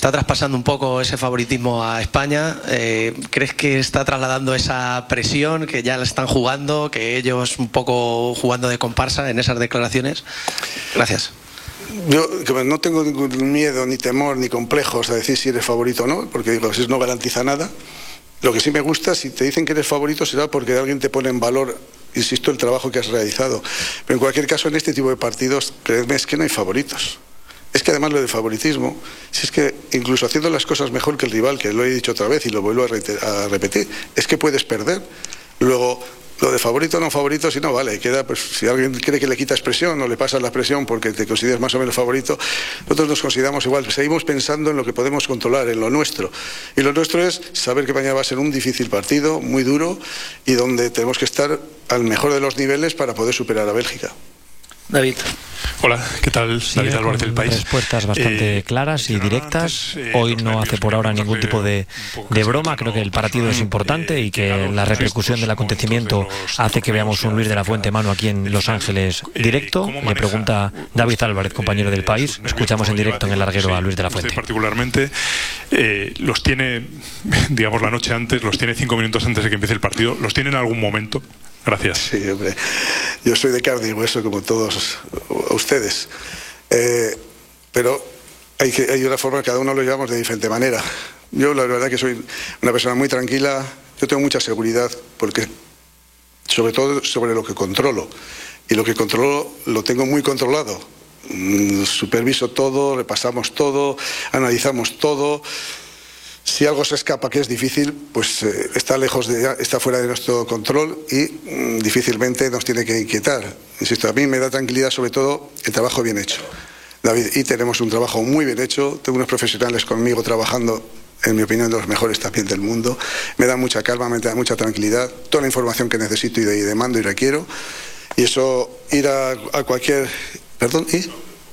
está traspasando un poco ese favoritismo a España. ¿Crees que está trasladando esa presión, que ya la están jugando, que ellos un poco jugando de comparsa en esas declaraciones? Gracias. Yo no tengo ningún miedo, ni temor, ni complejos a decir si eres favorito o no, porque digo, eso no garantiza nada. Lo que sí me gusta, si te dicen que eres favorito, será porque alguien te pone en valor, insisto, el trabajo que has realizado. Pero en cualquier caso, en este tipo de partidos, créeme, es que no hay favoritos. Es que además lo de favoritismo, si es que incluso haciendo las cosas mejor que el rival, que lo he dicho otra vez y lo vuelvo a repetir, es que puedes perder. Luego, lo de favorito o no favorito, si no vale, queda, pues si alguien cree que le quitas presión o le pasas la presión porque te consideras más o menos favorito, nosotros nos consideramos igual, seguimos pensando en lo que podemos controlar, en lo nuestro. Y lo nuestro es saber que mañana va a ser un difícil partido, muy duro, y donde tenemos que estar al mejor de los niveles para poder superar a Bélgica. David. Hola, ¿qué tal? Sí, David Álvarez del País. Respuestas bastante claras y directas. Hoy no hace por ahora ningún tipo de broma. Creo que el partido es importante y que la repercusión del acontecimiento hace que veamos un Luis de la Fuente Manu aquí en Los Ángeles directo. Le pregunta David Álvarez, compañero del País. Escuchamos en directo en el larguero a Luis de la Fuente. Particularmente los tiene, digamos, la noche antes, los tiene 5 minutos antes de que empiece el partido. ¿Los tiene en algún momento? Gracias. Sí, hombre. Yo soy de carne y hueso como todos ustedes. Pero hay una forma, cada uno lo llevamos de diferente manera. Yo la verdad que soy una persona muy tranquila. Yo tengo mucha seguridad porque, sobre todo sobre lo que controlo. Y lo que controlo lo tengo muy controlado. Superviso todo, repasamos todo, analizamos todo. Si algo se escapa, que es difícil, pues está fuera de nuestro control y difícilmente nos tiene que inquietar. Insisto, a mí me da tranquilidad sobre todo el trabajo bien hecho. David, y tenemos un trabajo muy bien hecho, tengo unos profesionales conmigo trabajando, en mi opinión, de los mejores también del mundo. Me da mucha calma, me da mucha tranquilidad, toda la información que necesito y demando y requiero. Y eso, ir a cualquier... ¿Perdón? ¿Y?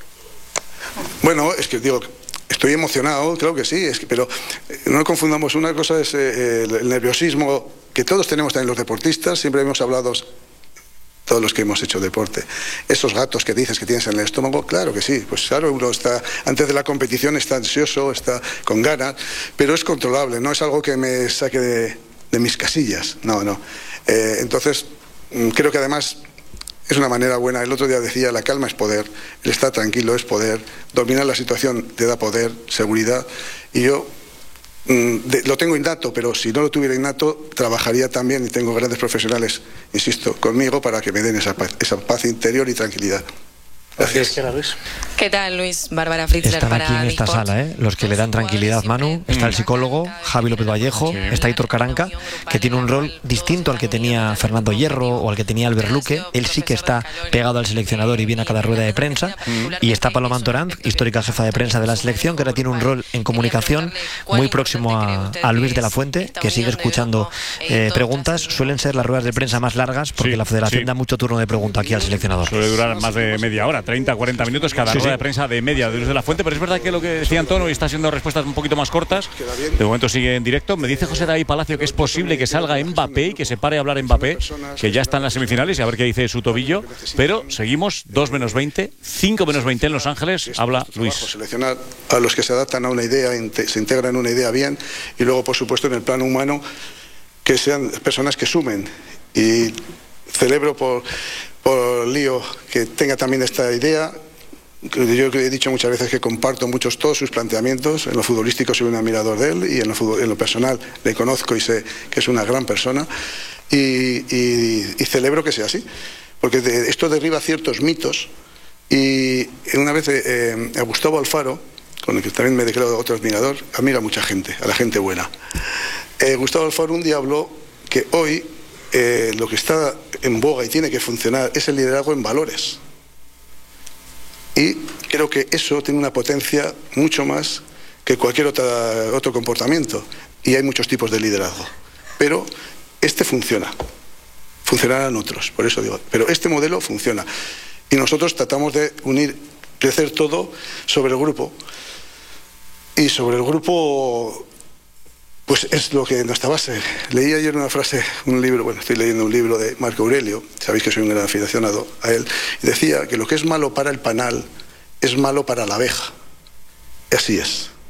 Bueno, es que digo... Estoy emocionado, creo que sí, pero no confundamos. Una cosa es el nerviosismo que todos tenemos también los deportistas, siempre hemos hablado, todos los que hemos hecho deporte, esos gatos que dices que tienes en el estómago, claro que sí, pues claro, uno está, antes de la competición está ansioso, está con ganas, pero es controlable, no es algo que me saque de mis casillas, no. Entonces, creo que además... Es una manera buena. El otro día decía, la calma es poder, el estar tranquilo es poder, dominar la situación te da poder, seguridad, y yo lo tengo innato, pero si no lo tuviera innato, trabajaría también, y tengo grandes profesionales, insisto, conmigo para que me den esa paz interior y tranquilidad. Gracias. ¿Qué tal, Luis? Bárbara Fritzler Están para aquí en esta Bigport. sala, los que le dan tranquilidad, Manu. Está el psicólogo Javi López Vallejo, está Hitor Caranca, que tiene un rol distinto al que tenía Fernando Hierro o al que tenía Albert Luque. Él sí que está pegado al seleccionador y viene a cada rueda de prensa. Y está Paloma Antoranz, histórica jefa de prensa de la selección, que ahora tiene un rol en comunicación muy próximo a Luis de la Fuente, que sigue escuchando preguntas. Suelen ser las ruedas de prensa más largas porque la federación da mucho turno de pregunta aquí al seleccionador. Suele durar más de media hora, 30, 40 minutos cada rueda de prensa de media de Luis de la Fuente, pero es verdad que lo que decía Antonio está siendo respuestas un poquito más cortas. De momento sigue en directo. Me dice José David Palacio que es posible que salga Mbappé y que se pare a hablar Mbappé, que ya está en las semifinales y a ver qué dice su tobillo, pero seguimos 2 menos 20, 5 menos 20 en Los Ángeles. Habla Luis. Seleccionar a los que se adaptan a una idea, se integran en una idea bien, y luego, por supuesto, en el plano humano, que sean personas que sumen. Y celebro por Lío que tenga también esta idea. Yo he dicho muchas veces que comparto todos sus planteamientos. En lo futbolístico soy un admirador de él, y en lo personal le conozco y sé que es una gran persona, y celebro que sea así, porque esto derriba ciertos mitos. Y una vez a Gustavo Alfaro, con el que también me declaro otro admirador, admira a mucha gente, a la gente buena. Gustavo Alfaro un día habló que hoy lo que está en boga y tiene que funcionar es el liderazgo en valores. Y creo que eso tiene una potencia mucho más que cualquier otro comportamiento. Y hay muchos tipos de liderazgo. Pero este funciona. Funcionarán otros, por eso digo. Pero este modelo funciona. Y nosotros tratamos de crecer todo sobre el grupo. Y sobre el grupo... Pues es lo que nuestra base. Leí ayer una frase, estoy leyendo un libro de Marco Aurelio, sabéis que soy un gran aficionado a él, y decía que lo que es malo para el panal es malo para la abeja. Y así es.